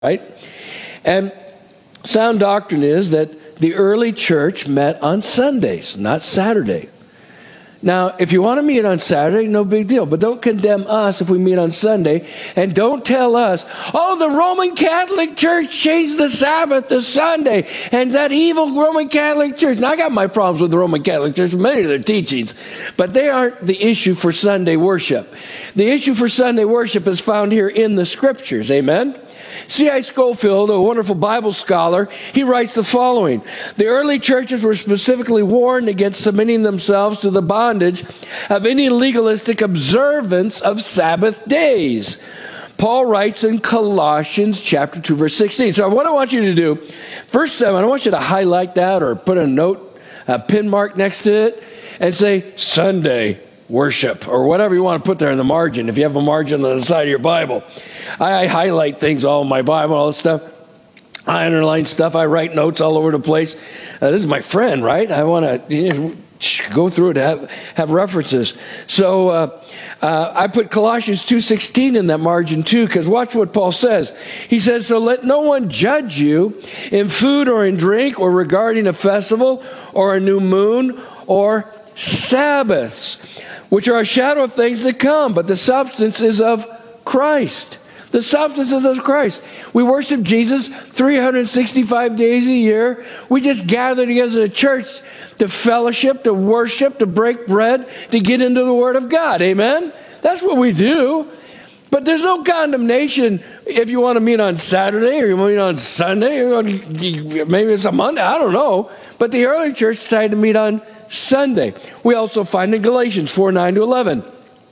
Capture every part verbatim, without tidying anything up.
right? And sound doctrine is that the early church met on Sundays, not Saturday. Now, if you want to meet on Saturday, no big deal. But don't condemn us if we meet on Sunday. And don't tell us, oh, the Roman Catholic Church changed the Sabbath to Sunday. And that evil Roman Catholic Church. Now, I got my problems with the Roman Catholic Church, many of their teachings. But they aren't the issue for Sunday worship. The issue for Sunday worship is found here in the Scriptures. Amen? C I Scofield, a wonderful Bible scholar, he writes the following. The early churches were specifically warned against submitting themselves to the bondage of any legalistic observance of Sabbath days. Paul writes in Colossians chapter two, verse sixteen. So what I want you to do, verse seven, I want you to highlight that or put a note, a pin mark next to it, and say Sunday worship, or whatever you want to put there in the margin, if you have a margin on the side of your Bible. I, I highlight things all in my Bible, all this stuff. I underline stuff. I write notes all over the place. Uh, this is my friend, right? I want to you know, go through it, have, have references. So uh, uh, I put Colossians two sixteen in that margin too, because watch what Paul says. He says, so let no one judge you in food or in drink or regarding a festival or a new moon or Sabbaths, which are a shadow of things to come, but the substance is of Christ. The substance is of Christ. We worship Jesus three hundred sixty-five days a year. We just gather together as a church to fellowship, to worship, to break bread, to get into the Word of God. Amen? That's what we do. But there's no condemnation if you want to meet on Saturday or you want to meet on Sunday. Or maybe it's a Monday. I don't know. But the early church decided to meet on Sunday. We also find in Galatians four, nine to eleven.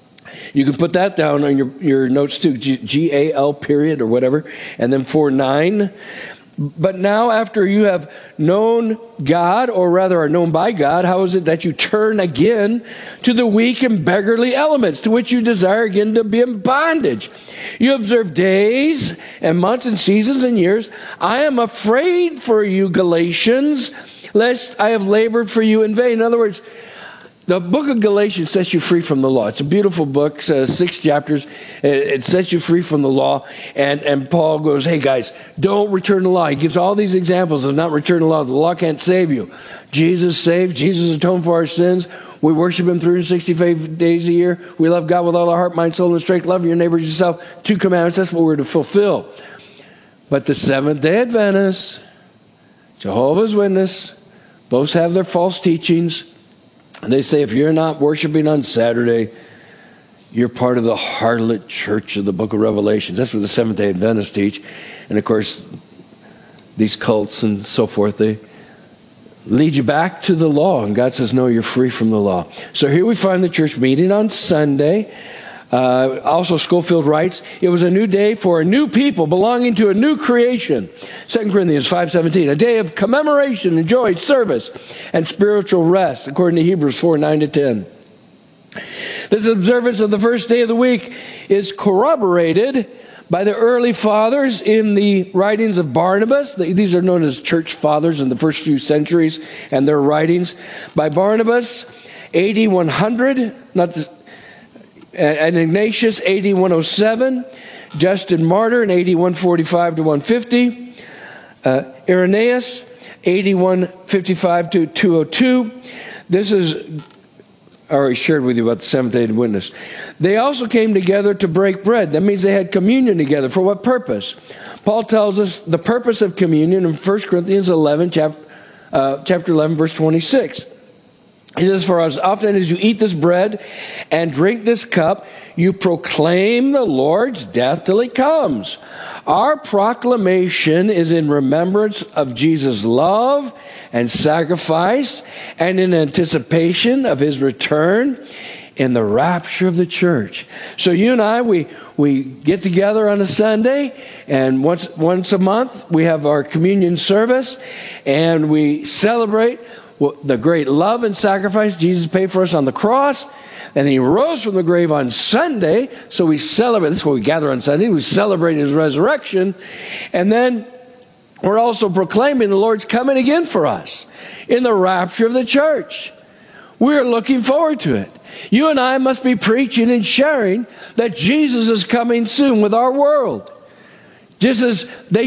You can put that down on your, your notes too, G A L period or whatever, and then four, nine. But now after you have known God, or rather are known by God, how is it that you turn again to the weak and beggarly elements to which you desire again to be in bondage? You observe days and months and seasons and years. I am afraid for you, Galatians, lest I have labored for you in vain. In other words, the book of Galatians sets you free from the law. It's a beautiful book, uh, six chapters. It sets you free from the law. And, and Paul goes, hey guys, don't return the law. He gives all these examples of not returning the law. The law can't save you. Jesus saved. Jesus atoned for our sins. We worship Him three hundred sixty-five days a year. We love God with all our heart, mind, soul, and strength. Love your neighbor as yourself. Two commandments. That's what we're to fulfill. But the Seventh-day Adventists, Jehovah's Witness, both have their false teachings. They say if you're not worshiping on Saturday, you're part of the harlot church of the book of Revelations. That's what the Seventh-day Adventists teach. And of course, these cults and so forth, they lead you back to the law. And God says, no, you're free from the law. So here we find the church meeting on Sunday. Uh, also, Scofield writes, it was a new day for a new people belonging to a new creation. Second Corinthians five seventeen, a day of commemoration and joy, service, and spiritual rest, according to Hebrews four, nine to ten. This observance of the first day of the week is corroborated by the early fathers in the writings of Barnabas. These are known as church fathers in the first few centuries, and their writings. By Barnabas, A D one hundred, not the and Ignatius, A D one oh seven, Justin Martyr in A D one forty-five to one fifty, uh, Irenaeus, A D one fifty-five to two oh two. This is, I already shared with you about the Seventh-day Adventists. They also came together to break bread. That means they had communion together. For what purpose? Paul tells us the purpose of communion in First Corinthians eleven, chapter, uh, chapter eleven, verse twenty-six. He says, for as often as you eat this bread and drink this cup, you proclaim the Lord's death till He comes. Our proclamation is in remembrance of Jesus' love and sacrifice and in anticipation of His return in the rapture of the church. So you and I, we, we get together on a Sunday, and once, once a month we have our communion service, and we celebrate the great love and sacrifice Jesus paid for us on the cross. And then He rose from the grave on Sunday. So we celebrate. This is what we gather on Sunday. We celebrate His resurrection. And then we're also proclaiming the Lord's coming again for us in the rapture of the church. We're looking forward to it. You and I must be preaching and sharing that Jesus is coming soon with our world. Just as they